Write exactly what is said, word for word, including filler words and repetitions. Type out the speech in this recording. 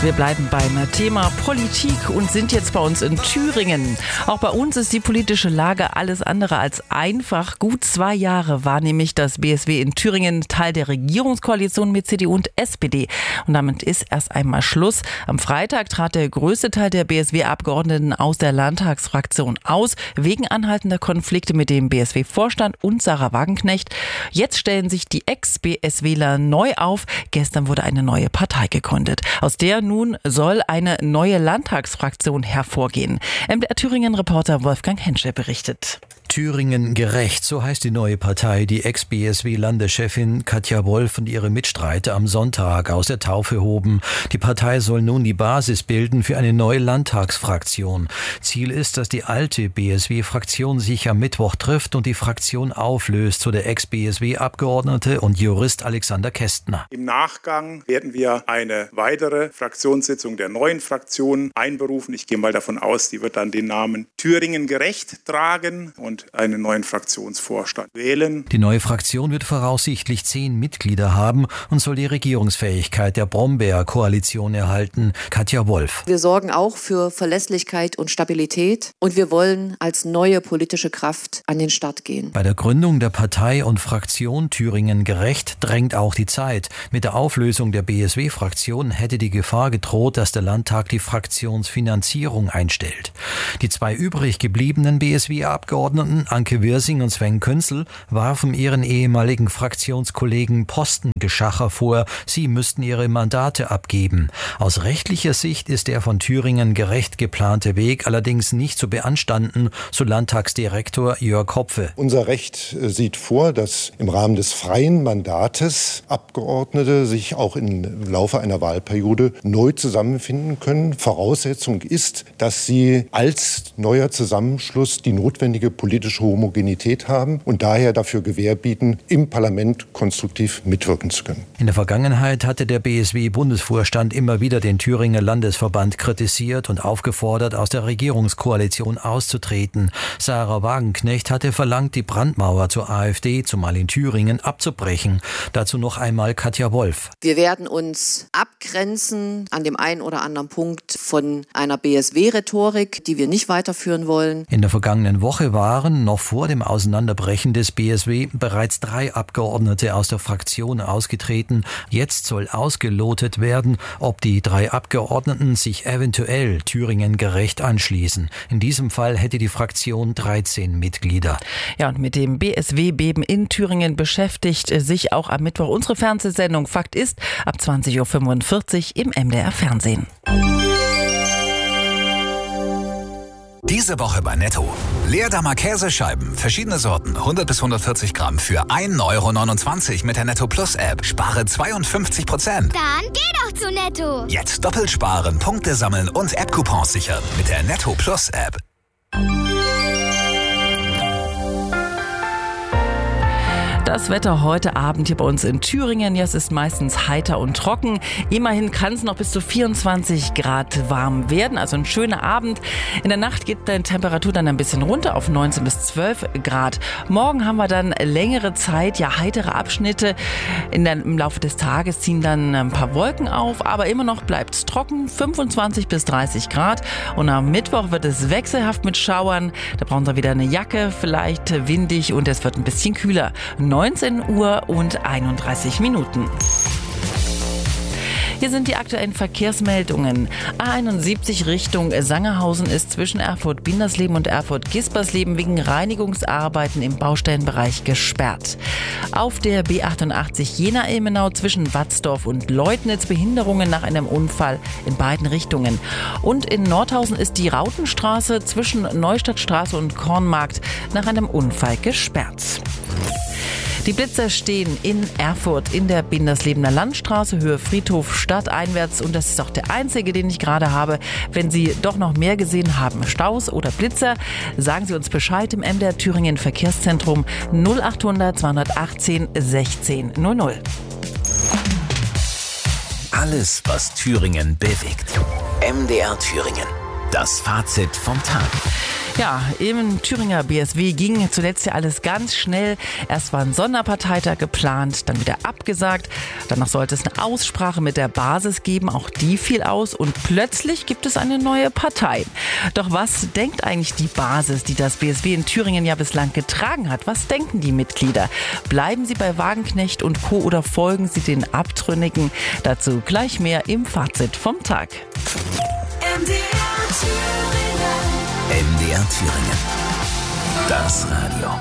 Wir bleiben beim Thema Politik und sind jetzt bei uns in Thüringen. Auch bei uns ist die politische Lage alles andere als einfach. Gut zwei Jahre war nämlich das B S W in Thüringen Teil der Regierungskoalition mit C D U und S P D. Und damit ist erst einmal Schluss. Am Freitag trat der größte Teil der B S W-Abgeordneten aus der Landtagsfraktion aus, wegen anhaltender Konflikte mit dem B S W-Vorstand und Sarah Wagenknecht. Jetzt stellen sich die Ex-BSWler neu auf. Gestern wurde eine neue Partei gegründet, aus der nun soll eine neue Landtagsfraktion hervorgehen. M D R Thüringen-Reporter Wolfgang Hensche berichtet. Thüringen gerecht, so heißt die neue Partei, die Ex-B S W-Landeschefin Katja Wolf und ihre Mitstreiter am Sonntag aus der Taufe hoben. Die Partei soll nun die Basis bilden für eine neue Landtagsfraktion. Ziel ist, dass die alte B S W-Fraktion sich am Mittwoch trifft und die Fraktion auflöst, so der Ex-B S W-Abgeordnete und Jurist Alexander Kästner. Im Nachgang werden wir eine weitere Fraktionssitzung der neuen Fraktion einberufen. Ich gehe mal davon aus, die wird dann den Namen Thüringen gerecht tragen und einen neuen Fraktionsvorstand wählen. Die neue Fraktion wird voraussichtlich zehn Mitglieder haben und soll die Regierungsfähigkeit der Brombeer-Koalition erhalten. Katja Wolf. Wir sorgen auch für Verlässlichkeit und Stabilität und wir wollen als neue politische Kraft an den Start gehen. Bei der Gründung der Partei und Fraktion Thüringen gerecht drängt auch die Zeit. Mit der Auflösung der B S W-Fraktion hätte die Gefahr gedroht, dass der Landtag die Fraktionsfinanzierung einstellt. Die zwei übrig gebliebenen B S W-Abgeordneten Anke Wirsing und Sven Künzel warfen ihren ehemaligen Fraktionskollegen Postengeschacher vor, sie müssten ihre Mandate abgeben. Aus rechtlicher Sicht ist der von Thüringen gerecht geplante Weg allerdings nicht zu beanstanden, so Landtagsdirektor Jörg Hopfe. Unser Recht sieht vor, dass im Rahmen des freien Mandates Abgeordnete sich auch im Laufe einer Wahlperiode neu zusammenfinden können. Voraussetzung ist, dass sie als neuer Zusammenschluss die notwendige politische Homogenität haben und daher dafür Gewähr bieten, im Parlament konstruktiv mitwirken zu können. In der Vergangenheit hatte der B S W-Bundesvorstand immer wieder den Thüringer Landesverband kritisiert und aufgefordert, aus der Regierungskoalition auszutreten. Sarah Wagenknecht hatte verlangt, die Brandmauer zur AfD, zumal in Thüringen, abzubrechen. Dazu noch einmal Katja Wolf. Wir werden uns abgrenzen an dem einen oder anderen Punkt von einer B S W-Rhetorik, die wir nicht weiterführen wollen. In der vergangenen Woche waren noch vor dem Auseinanderbrechen des B S W bereits drei Abgeordnete aus der Fraktion ausgetreten. Jetzt soll ausgelotet werden, ob die drei Abgeordneten sich eventuell Thüringen gerecht anschließen. In diesem Fall hätte die Fraktion dreizehn Mitglieder. Ja, und mit dem B S W-Beben in Thüringen beschäftigt sich auch am Mittwoch unsere Fernsehsendung Fakt ist ab zwanzig Uhr fünfundvierzig im M D R Fernsehen. Diese Woche bei Netto. Leerdammer Käsescheiben, verschiedene Sorten, hundert bis hundertvierzig Gramm für ein Euro neunundzwanzig mit der Netto Plus App. Spare zweiundfünfzig Prozent. Dann geh doch zu Netto. Jetzt doppelt sparen, Punkte sammeln und App-Coupons sichern mit der Netto Plus App. Das Wetter heute Abend hier bei uns in Thüringen. Ja, es ist meistens heiter und trocken. Immerhin kann es noch bis zu vierundzwanzig Grad warm werden. Also ein schöner Abend. In der Nacht geht die Temperatur dann ein bisschen runter auf neunzehn bis zwölf Grad. Morgen haben wir dann längere Zeit, ja heitere Abschnitte. In der, im Laufe des Tages ziehen dann ein paar Wolken auf. Aber immer noch bleibt es trocken. fünfundzwanzig bis dreißig Grad. Und am Mittwoch wird es wechselhaft mit Schauern. Da brauchen wir wieder eine Jacke, vielleicht windig und es wird ein bisschen kühler. neunzehn Uhr und einunddreißig Minuten. Hier sind die aktuellen Verkehrsmeldungen. A einundsiebzig Richtung Sangerhausen ist zwischen Erfurt-Bindersleben und Erfurt-Gispersleben wegen Reinigungsarbeiten im Baustellenbereich gesperrt. Auf der B achtundachtzig Jena-Ilmenau zwischen Watzdorf und Leutnitz Behinderungen nach einem Unfall in beiden Richtungen. Und in Nordhausen ist die Rautenstraße zwischen Neustadtstraße und Kornmarkt nach einem Unfall gesperrt. Die Blitzer stehen in Erfurt in der Binderslebener Landstraße, Höhe Friedhof stadteinwärts. Und das ist auch der einzige, den ich gerade habe. Wenn Sie doch noch mehr gesehen haben, Staus oder Blitzer, sagen Sie uns Bescheid im M D R Thüringen Verkehrszentrum null achthundert zweihundertachtzehn sechzehn null null. Alles, was Thüringen bewegt. M D R Thüringen. Das Fazit vom Tag. Ja, im Thüringer B S W ging zuletzt ja alles ganz schnell. Erst war ein Sonderparteitag geplant, dann wieder abgesagt. Danach sollte es eine Aussprache mit der Basis geben. Auch die fiel aus und plötzlich gibt es eine neue Partei. Doch was denkt eigentlich die Basis, die das B S W in Thüringen ja bislang getragen hat? Was denken die Mitglieder? Bleiben sie bei Wagenknecht und Co. oder folgen sie den Abtrünnigen? Dazu gleich mehr im Fazit vom Tag. M D R Thüringen. M D R Thüringen. Das Radio.